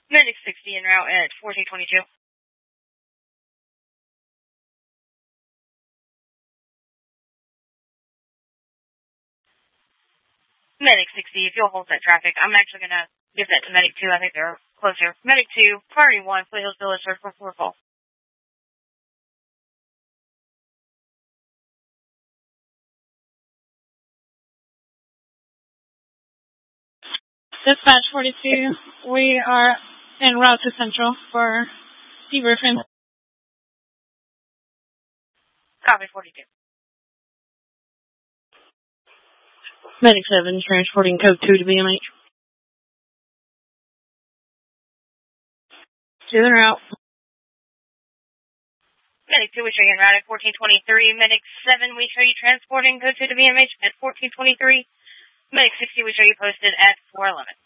Medic 60 en route at 1422. Medic 60, if you'll hold that traffic, I'm actually going to give that to Medic 2. I think they're closer. Medic 2, Priority 1, Foothills Village, Circle 4 Fall. Dispatch 42, we are en route to Central for debriefing. Copy 42. Medic 7, transporting code 2 to BMH. 2 en route. Medic 2, we show you en route at 1423. Medic 7, we show you transporting code 2 to BMH at 1423. Medic 60, we show you posted at 411.